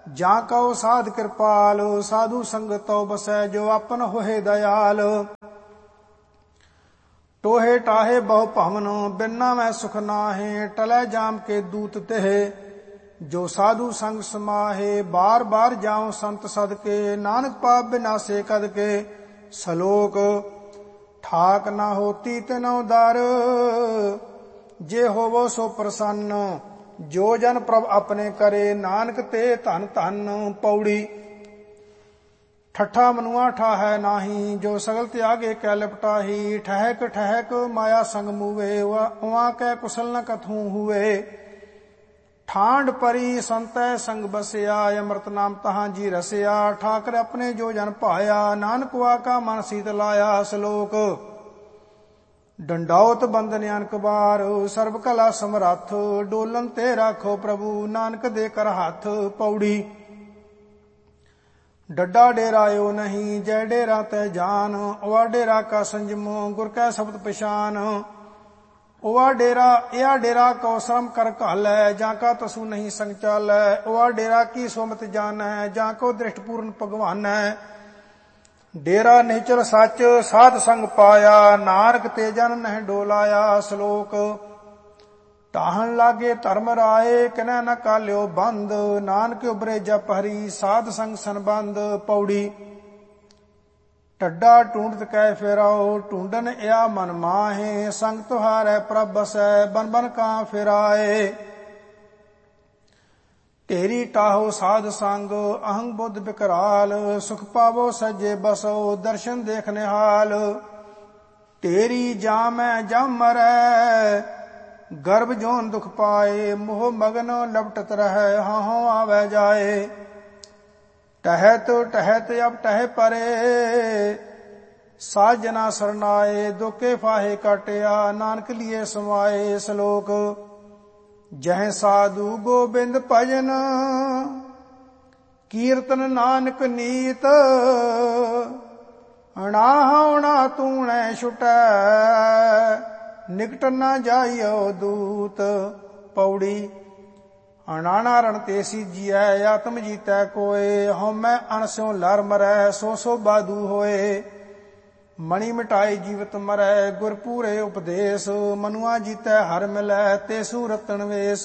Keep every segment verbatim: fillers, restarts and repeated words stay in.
ਜਾਂ ਕਉ ਸਾਧ ਕਿਰਪਾਲ। ਸਾਧु संगत तौ बसै जो आपन होए दयाल। टोहे टाहे बहु भवन बिना मैं सुख नाहे। टलै जाम के दूत तेह जो साधु संग समाहे। बार बार जाऊं संत सदके नानक पाप बिनासे कद के। सलोक ठाक ना होती तिनौ दर जे होवो सो प्रसन्न। जो जन प्रभ अपने करे नानक ते धन धन। पौड़ी ठट्ठा मनुआ ठाहै नाही जो सगल त्यागे कै लिपटाही। ठहक ठहक माया संग मूवे उहाँ कै कुशल न कथू हुए। ਠਾਂਡ ਪਰੀ ਸੰਤੈ ਸੰਗ ਬਸਿਆ ਅੰਮ੍ਰਿਤ ਨਾਮ ਤਹਾਂ ਜੀ ਰਸਿਆ। ਠਾਕਰ ਆਪਣੇ ਜੋ ਜਨ ਭਾਇਆ ਨਾਨਕ ਵਾਕਾ ਮਨ ਸੀਤ ਲਾਇਆ। ਸ਼ਲੋਕ ਡੰਡਾਉਤ ਬੰਦਨ ਅਨਕ ਬਾਰ ਸਰਬ ਕਲਾ ਸਮਰੱਥ। ਡੋਲਨ ਤੇ ਰਾਖੋ ਪ੍ਰਭੂ ਨਾਨਕ ਦੇ ਕਰ ਹੱਥ। ਪੌੜੀ ਡੱਡਾ ਡੇਰਾਇਓ ਨਹੀਂ ਜੈ ਡੇਰਾ ਤੈ ਜਾਨ। ਵਾ ਡੇਰਾ ਕਾ ਸੰਜਮੋ ਗੁਰ ਕੈ ਸ਼ਬਦ ਪਛਾਨ। ओवा डेरा या डेरा को श्रम कर घालै। जा का तसु नहीं संग चालै। ओवा डेरा की सोमत जानै जा को दृष्ट पूर्ण भगवान है। डेरा निचल सच साध संग पाया नानक ते जन नह डोलाया। श्लोक टाहन लागे धर्म राए किनै न काल्यो बंद। नानक उबरे जप हरि साध संग संबंध। पौड़ी टड्डा ढूंढत कै फिराओ ढूंढन या मन माहे। संग तुहारै प्रभ बसै बन बन का फिराए। ढेरी टाहो साध संग अहंग बुद्ध विकराल। सुख पावो सजे बसो दर्शन देख निहाल। ढेरी जामै जम मरै गर्भ जोन दुख पाए। मोह मगन लपटत रहै हाहों आवे जाए। टहत टहत अब टह परे साजना सरनाए। दोके फाहे काटिया नानक लिए समाए। श्लोक जह साधु गोबिंद भजन कीर्तन नानक नीत। अणाहणा तूणै छुटै निकट न जाइयो दूत। पौड़ी अनाना रण ते सीजिया आत्म जीतै कोय। हਉਮੈ अणस्यों लर मरै सो सो बादू होए। मणि मिटाई जीवत मरै गुर पूरे उपदेश। मनुआ जीतै हर मिलै तेसु रतन वेश।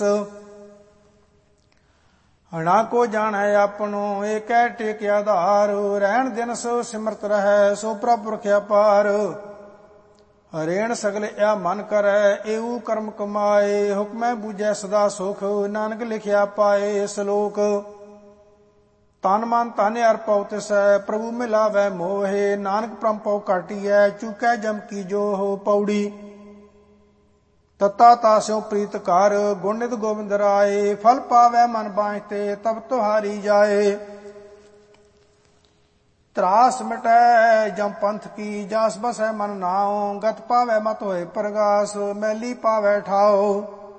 अणा को जानै आपनो एकै टेक आधार। रहन दिन सो सिमरत रहै सो प्रभ पुरख अपार। हरेण सगल या मन करै एऊ कर्म कमाए। हुक्मै बूझै सदा सुख नानक लिखिया पाए। श्लोक तन मन धन अर्पौ तिसै प्रभु मिलावै मोहे। नानक परम पौ काटियै चूकै जम की जोह। पौड़ी तत्ता तास्यों प्रीत कर गुण नित गोविंद राए। फल पावै मन बाँझते तब तुहारी जाए। त्रास मिटै जम पंथ की जास बसै मन नाओ। गत पावै मत होए प्रगास मैली पावै ठाओ।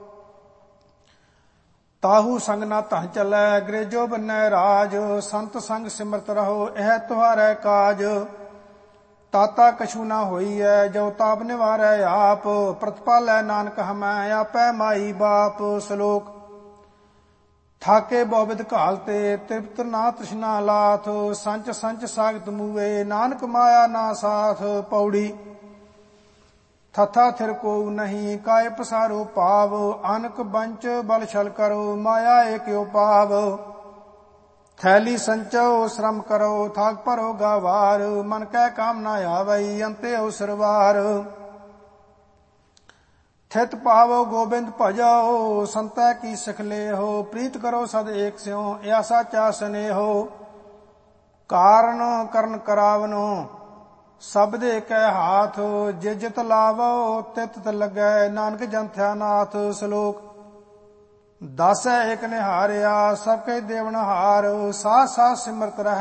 ताहू संग ना तह चलै अंग्रेजो बन्नै राज। संत संग सिमरत रहो यह तुहारै काज। ताता कछु ना होई है जो ताप निवारै आप। प्रतिपालै नानक हमै आपै माई बाप। श्लोक थाके बहुविध घालते तृप्त ना तृष्णा लाथ। संच संच सागत मूवे नानक माया ना साथ। पौड़ी थथा थिर को नहीं काय पसारो पाव। अनक बंच बल छल करो माया एक पाव। थैली संचो श्रम करो थाक भरो गावार। मन कै काम ना आवई अंते अवसरवार। थित पावो गोबिंद भजाओ संतै की सिख ले हो। प्रीत करो सद एक स्यों या साचा स्नेहो। कारण करन करावनो सबदे कै हाथ। जिजत लावो तित लगै नानक जंथ्या नाथ। श्लोक दस एक निहारिया सब कई देवन हार। साथ साथ सिमरत रह